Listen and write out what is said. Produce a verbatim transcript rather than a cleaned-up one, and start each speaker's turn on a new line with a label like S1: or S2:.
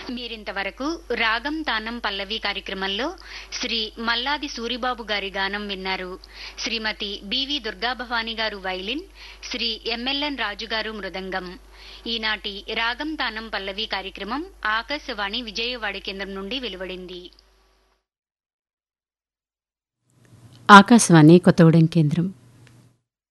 S1: మీరింతవరకు రాగం తానం పల్లవి కార్యక్రమంలో శ్రీ మల్లాది సూరిబాబు గారి గానం విన్నారు. శ్రీమతి బివి దుర్గాభవాని గారు వైలిన్, శ్రీ ఎంఎల్ఎన్ రాజు గారు మృదంగం. ఈనాటి రాగం తానం పల్లవి కార్యక్రమం ఆకాశవాణి విజయవాడ కేంద్రం నుండి వెలువడింది.
S2: ఆకాశవాణి కొత్తగూడెం కేంద్రం.